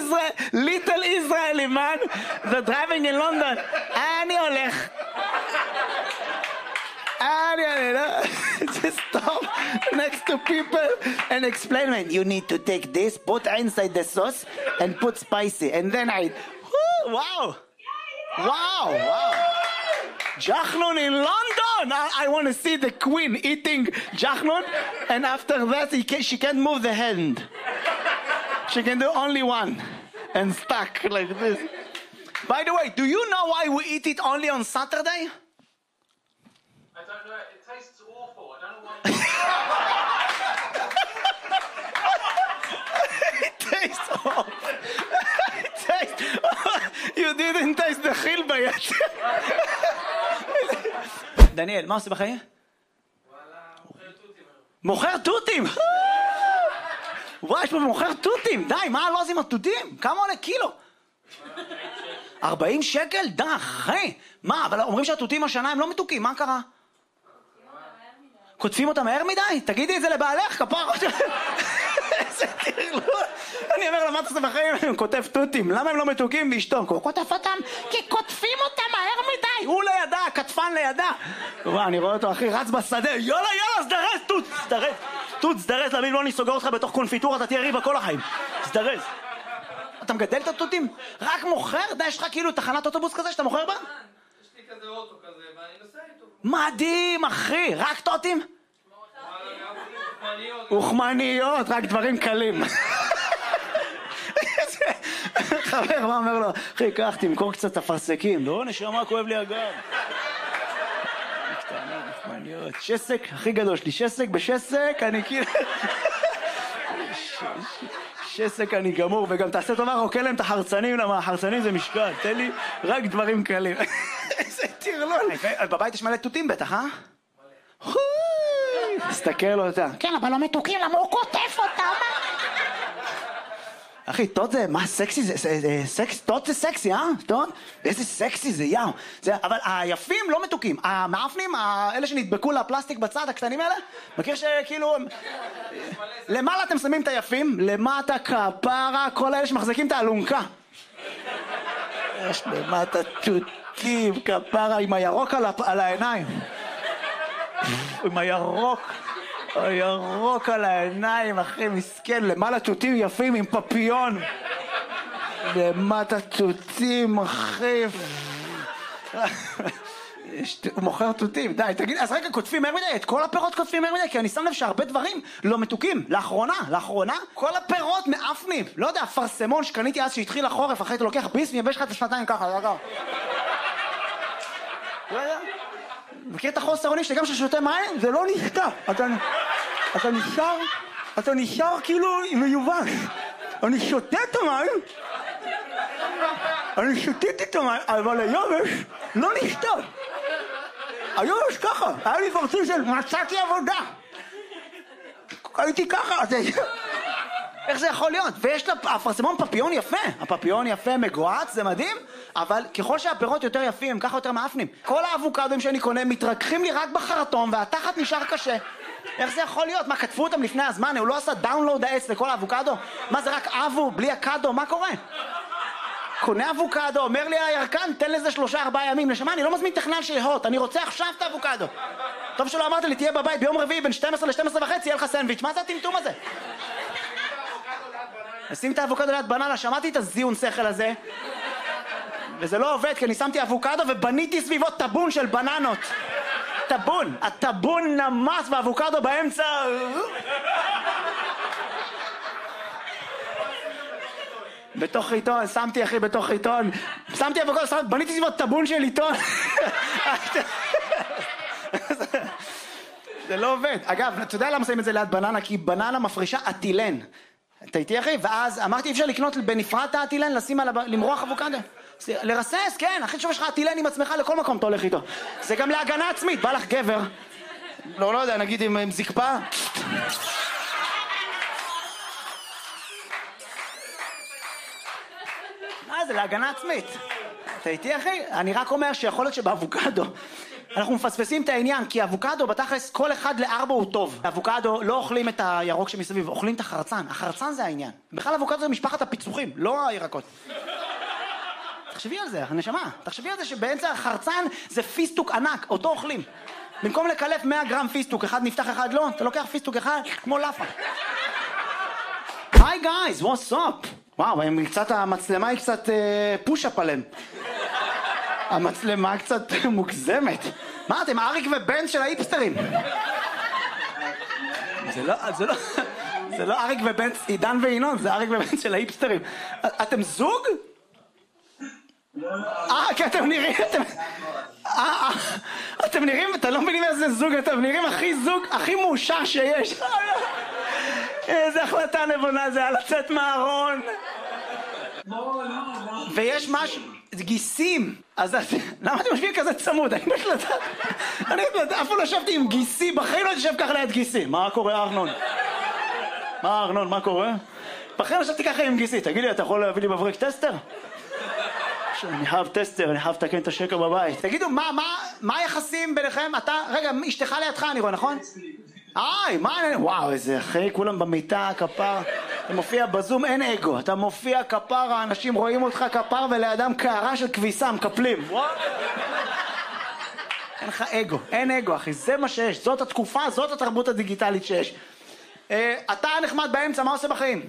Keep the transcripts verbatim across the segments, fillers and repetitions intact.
Israel, little Israeli man, they're driving in London. אני הולך. אני, אני, לא, just stop next to people and explain, man, you need to take this, put inside the sauce and put spicy. And then I, whoo, wow, wow, wow. Jachnun in London! I, I want to see the queen eating Jachnun, and after that he can, she can't move the hand. She can do only one, and stuck like this. By the way, do you know why we eat it only on Saturday? I don't know. It tastes awful. I don't know why. It tastes awful. It tastes... You didn't taste the chilba yet. דניאל, מה עושה בחיים? וואלה, מוכר תותים. מוכר תותים! וואי, יש פה מוכר תותים! די, מה לא עושים התותים? כמה עולה קילו? ארבעים שקל? די, אחי! מה, אבל אומרים שהתותים השנה הם לא מתוקים, מה קרה? כותבים אותם מהר מדי? תגידי את זה לבעלך, כפר! איזה תרלול! אני אומר לה, מה אתה עושה בחיים? הוא כותב תותים, למה הם לא מתוקים ואשתו? הוא כותב אותם כי כותבים אותם מהר מדי! הוא לידה, כתפן לידה! אני רואה אותו, אחי, רץ בשדה, יאללה, יאללה, סדרס, תות, סדרס! תות, סדרס, להבין, לא נסוגר אותך בתוך קונפיטורה, אתה תהיה ריבה כל החיים. סדרס. אתה מגדל את התותים? רק מוכר? די, יש לך כאילו תחנת אוטובוס כזה שאתה מוכר בה? יש לי כזה אוטו כזה, ואני נוסע איתו. מדהים, אחי! רק תותים? אוכמניות, רק דברים קלים. חבר, מה אומר לו? אחי, קח, תמכור קצת אפרסקים. לא, נשמה, כואב לי הגב. קטנה, אוכמניות. שסק, הכי גדול שלי, שסק בשסק, אני כאילו... שסק אני גמור, וגם תעשה טובה, רוקה להם את החרצנים, למה החרצנים זה משקל, תן לי רק דברים קלים. איזה תרלול. בבית יש מלא תותים בטח, אה? תסתכל אותה. כן, אבל לא מתוקים, למה הוא כותב אותם? אחי, תות זה, מה סקסי זה, סקס, תות זה סקסי, אה? תות? איזה סקסי זה, יאו. זה, אבל היפים לא מתוקים. המאפנים, האלה שנדבקו לפלסטיק בצד, הקטנים האלה, מכיר שכאילו... למעלה אתם שמים את היפים, למטה כפרה, כל האלה שמחזיקים את האלונקה. יש למטה תותים, כפרה, עם הירוק על, על העיניים. עם הירוק. הירוק על העיניים, אחי, מסכן, למעלה תותים יפים עם פפיון. למטה תותים, אחי. הוא מוכר תותים, די, תגיד, אז רגע, כותבים מהר מדי, את כל הפירות כותבים מהר מדי, כי אני שם לב שהרבה דברים לא מתוקים. לאחרונה, לאחרונה, כל הפירות מאפנים. לא יודע, פרסמון שקניתי אז שהתחיל החורף, אחרי אתה לוקח ביס ויבש לך את השנתיים ככה, לא יודע. לא יודע. מכיר את החוסר אונים שגם ששותה מים, זה לא נשתה. אתה, אתה נשאר, אתה נשאר כאילו מיובש. אני שותה את המים, אני שותיתי את המים, אבל היובש לא נשתה. היובש ככה, היה לי פרצוף של מצאתי עבודה. הייתי ככה, איך זה יכול להיות? ויש לה, הפרסמון פפיון יפה, הפפיון יפה, מגועץ, זה מדהים, אבל ככל שהפירות יותר יפים, ככה יותר מאפנים. כל האבוקדוים שאני קונה מתרככים לי רק בחרטום, והתחת נשאר קשה. איך זה יכול להיות? מה, כתבו אותם לפני הזמן? הוא לא עשה דאונלוד העץ לכל האבוקדו? מה, זה רק אבו, בלי הקדו? מה קורה? קונה אבוקדו, אומר לי הירקן, תן לזה שלושה ארבעה ימים. לשמה, אני לא מזמין טכנל שיהות, אני רוצה עכשיו את האבוקדו. טוב שלא אמרת לי, תהיה בבית ביום רביעי בין שתים עשרה ל-שתים עשרה וחצי, יהיה לך סנדוויץ'. מה זה הטמטום הזה? שים את האבוקדו ליד בננה, שמעתי את הזיון שכל הזה, וזה לא עובד, כי אני שמתי אבוקדו ובניתי סביבו טבון של בננות. טבון, הטבון נמס ואבוקדו באמצע. בתוך עיתון, שמתי אחי בתוך עיתון, שמתי אבוקדו, בניתי סביבו טבון של עיתון. זה לא עובד. אגב, אתה יודע למה שמים את זה ליד בננה? כי בננה מפרישה אטילן. אתה איתי אחי? ואז אמרתי, אפשר לקנות בנפרד את האטילן, לשים על למרוח אבוקדו. לרסס, כן, אחי שוב יש לך אטילן עם עצמך לכל מקום אתה הולך איתו. זה גם להגנה עצמית, בא לך גבר. לא, לא יודע, נגיד עם, עם זקפה. מה זה, להגנה עצמית. אתה איתי אחי? אני רק אומר שיכול להיות שבאבוקדו אנחנו מפספסים את העניין, כי אבוקדו בתכלס כל אחד לארבע הוא טוב. אבוקדו לא אוכלים את הירוק שמסביב, אוכלים את החרצן. החרצן זה העניין. בכלל אבוקדו זה משפחת הפיצוחים, לא הירקות. תחשבי על זה, נשמה. תחשבי על זה שבאמצע החרצן זה פיסטוק ענק, אותו אוכלים. במקום לקלף מאה גרם פיסטוק, אחד נפתח אחד לא, אתה לוקח פיסטוק אחד כמו לאפה. היי גייז, what's up? וואו, קצת, המצלמה היא קצת פוש-אפ עליהם. המצלמה קצת מוגזמת. מה, אתם אריק ובן של האיפסטרים? זה לא, זה לא, זה לא אריק ובן, עידן וינון, זה אריק ובן של האיפסטרים. אתם זוג? אה, כי אתם נראים, אתם... אה, אתם נראים, אתם לא מבינים איזה זוג, אתם נראים הכי זוג, הכי מאושר שיש. איזה החלטה נבונה זה, על לצאת מהארון. ויש משהו, גיסים. אז למה אתם משווים כזה צמוד? אני פשוט לדעת, אני אף פעם לא ישבתי עם גיסי, בחיים לא ישב ככה ליד גיסי. מה קורה ארנון? מה ארנון, מה קורה? בחיים לא ישבתי ככה עם גיסי, תגיד לי, אתה יכול להביא לי מבריק טסטר? אני חייב טסטר, אני חייב לתקן את השקר בבית. תגידו, מה, מה, מה היחסים ביניכם? אתה, רגע, אשתך לידך אני רואה, נכון? איי, מה, וואו, איזה אחרי, כולם במיטה, כפר. אתה מופיע בזום, אין אגו. אתה מופיע כפר, האנשים רואים אותך כפר, ולידם קערה של כביסה, מקפלים. אין לך אגו, אין אגו, אחי, זה מה שיש. זאת התקופה, זאת התרבות הדיגיטלית שיש. אתה נחמד באמצע, מה עושה בחיים?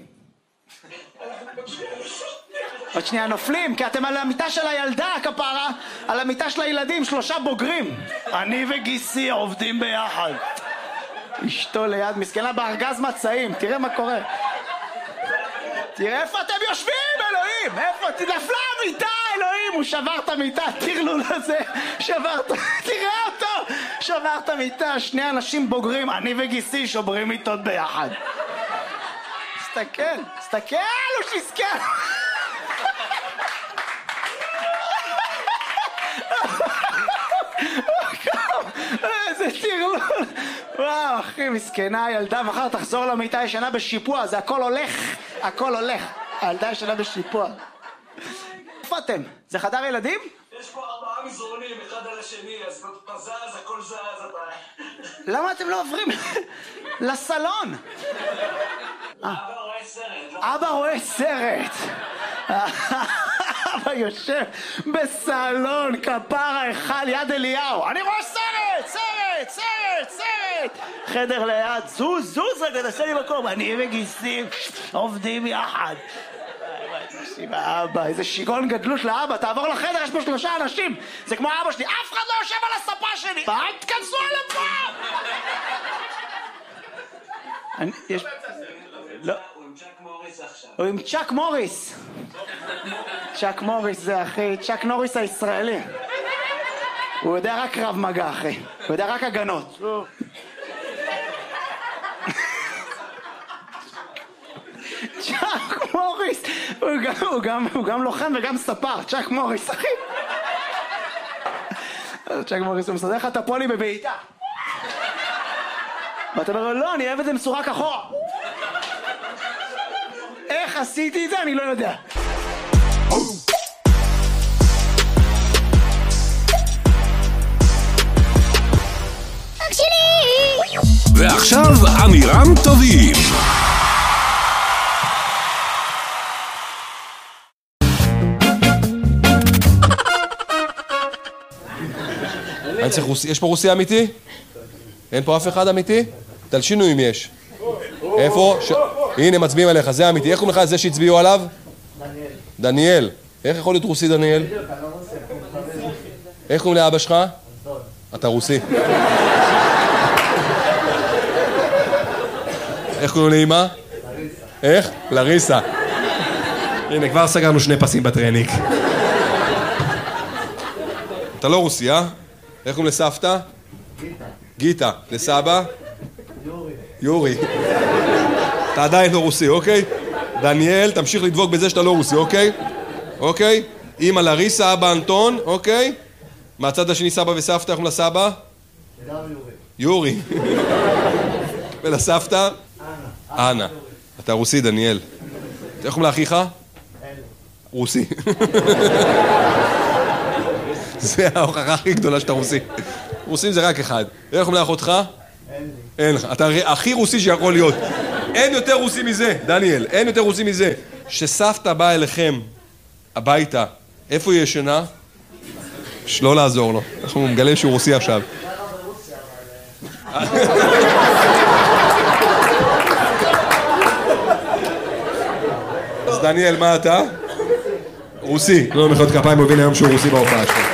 עוד שנייה נופלים, כי אתם על המיטה של הילדה, כפרה, על המיטה של הילדים, שלושה בוגרים. אני וגיסי עובדים ביחד. אשתו ליד, מסכנה בארגז מצעים, תראה מה קורה. תראה איפה אתם יושבים, אלוהים, איפה, נפלה המיטה, אלוהים, הוא שבר את המיטה, תרלול הזה, שבר את, תראה אותו, שבר את המיטה, שני אנשים בוגרים, אני וגיסי שוברים מיטות ביחד. תסתכל, תסתכל, הוא שיסכל. איזה תרלול. וואו, אחי, מסכנה הילדה, מחר תחזור למיטה ישנה בשיפוע, זה הכל הולך, הכל הולך. הילדה ישנה בשיפוע. איפה אתם? זה חדר ילדים? יש פה ארבעה מזרונים, אחד על השני, אז פזז, הכל זז, אתה... למה אתם לא עוברים לסלון? אבא רואה סרט. אבא רואה סרט. אבא יושב בסלון, כפרה אחד יד אליהו. אני רואה סרט, סרט, סרט, סרט. חדר ליד, זוז, זוז רגע, תעשה לי מקום. אני וגיסים עובדים יחד. אבא, איזה שיגעון גדלות לאבא, תעבור לחדר, יש פה שלושה אנשים. זה כמו אבא שלי, אף אחד לא יושב על הספה שלי. אל תכנסו על הפעם. יש... לא. הוא עם צ'אק מוריס. צ'אק מוריס זה אחי, צ'אק נוריס הישראלי. הוא יודע רק רב מגע אחי, הוא יודע רק הגנות. צ'אק מוריס, הוא גם, הוא גם, הוא גם לוחם וגם ספר, צ'אק מוריס אחי. צ'אק מוריס הוא מסדר לך את הפולי בבעיטה. ואתה אומר לו, לא, אני אוהב את זה מסורק אחורה. איך עשיתי את זה? אני לא יודע. ועכשיו אמירם טובים. אני צריך רוסי, יש פה רוסי אמיתי? אין פה אף אחד אמיתי? תלשינו אם יש. איפה? הנה מצביעים עליך, זה אמיתי. איך קוראים לך זה שהצביעו עליו? דניאל. דניאל. איך יכול להיות רוסי דניאל? איך קוראים לאבא שלך? אתה רוסי. איך קוראים לאמא? לריסה. איך? לריסה. הנה, כבר סגרנו שני פסים בטרניק. אתה לא רוסי, אה? איך קוראים לסבתא? גיטה. גיטה. לסבא? יורי. יורי. אתה עדיין לא רוסי, אוקיי? דניאל, תמשיך לדבוק בזה שאתה לא רוסי, אוקיי? אוקיי? אמא לריסה, אבא אנטון, אוקיי? מהצד השני סבא וסבתא, איך לסבא? יורי. ולסבתא? אנה. אנה. אתה רוסי, דניאל. איך לאחיך? רוסי. זה ההוכחה הכי גדולה שאתה רוסי. רוסים זה רק אחד. איך אומרים לאחותך? אין לי. אין לך. אתה הכי רוסי שיכול להיות. אין יותר רוסי מזה, דניאל, אין יותר רוסי מזה. שסבתא באה אליכם הביתה, איפה היא ישנה? שלא לעזור לו. אנחנו מגלה שהוא רוסי עכשיו. אז דניאל, מה אתה? רוסי. לא, מחיאות כפיים, הוא הבין היום שהוא רוסי בהופעה שלו.